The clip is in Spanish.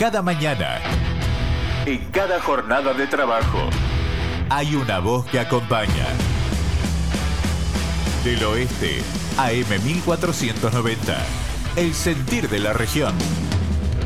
cada mañana, en cada jornada de trabajo, hay una voz que acompaña. Del oeste a M1490, el sentir de la región.